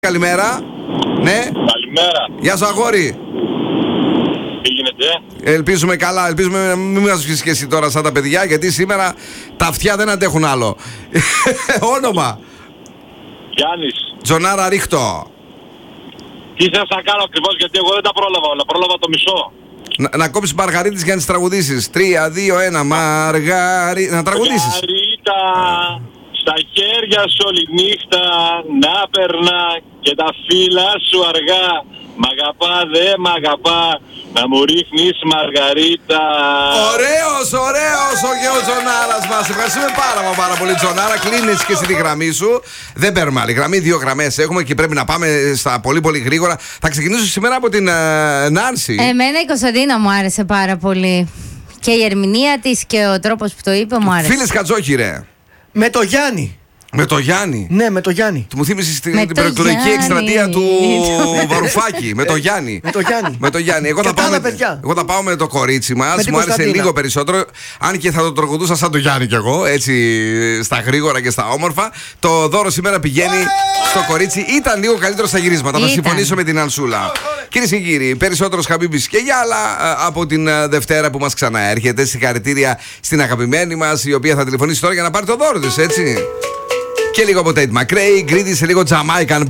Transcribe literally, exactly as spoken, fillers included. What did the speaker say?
Καλημέρα. Ναι. Καλημέρα. Γεια σου αγόρι. Τι γίνεται? Ελπίζουμε καλά. Ελπίζουμε να μην μας βγεις και εσύ τώρα σαν τα παιδιά, γιατί σήμερα τα αυτιά δεν αντέχουν άλλο. Όνομα. Γιάννης. Τζονάρα Ρίχτο. Τι θες να κάνω ακριβώς, γιατί εγώ δεν τα πρόλαβα όλα. Πρόλαβα το μισό. Να, να κόψεις Μαργαρίτης για να τις τραγουδήσεις. Τρία, δύο, ένα. Μαργαρί... Να τραγουδήσεις. Μαργαρίτα, στα χέρια σου όλη νύχτα να περνά και τα φύλλα σου αργά. Μ' αγαπά, δε μ' αγαπά, να μου ρίχνεις Μαργαρίτα. Ωραίος, ωραίος ο Γεώ Τζονάρας μας. Ευχαριστούμε πάρα μα πάρα πολύ, Τζονάρα. Κλείνεις και στη τη γραμμή σου. Δεν παίρνουμε άλλη γραμμή, δύο γραμμές έχουμε και πρέπει να πάμε στα πολύ πολύ γρήγορα. Θα ξεκινήσω σήμερα από την uh, Νάνση. Εμένα η Κωνσταντίνα μου άρεσε πάρα πολύ. Και η ερμηνεία της και ο τρόπος που το είπε μου άρεσε. Φίλες Χατζόχη, ρε. Με το Γιάννη. Με το Γιάννη. Ναι, με το Γιάννη. Του μου θύμισε στην Με την το προεκλογική Γιάννη. εκστρατεία του Βαρουφάκη. Με το Γιάννη. Με το Γιάννη. Με το Γιάννη. Εγώ Και θα, τα πάω άλλα με, παιδιά. εγώ θα πάω με το κορίτσι μας. Με την Μου άρεσε Κωνσταντίνα. λίγο περισσότερο. Αν και θα το τραγουδούσα σαν το Γιάννη κι εγώ. Έτσι στα γρήγορα και στα όμορφα. Το δώρο σήμερα πηγαίνει στο κορίτσι. Ήταν λίγο καλύτερο στα γυρίσματα. Θα Ήταν. συμφωνήσω με την Ανσούλα. Κυρίες και κύριοι, περισσότερος Χαμπίμπης και Γιάλα από την ε, Δευτέρα που μας ξαναέρχεται. Συγχαρητήρια στην αγαπημένη μας, η οποία θα τηλεφωνήσει τώρα για να πάρει το δώρο της, έτσι. Και λίγο από Tate McRae, Greedy σε λίγο Jamaican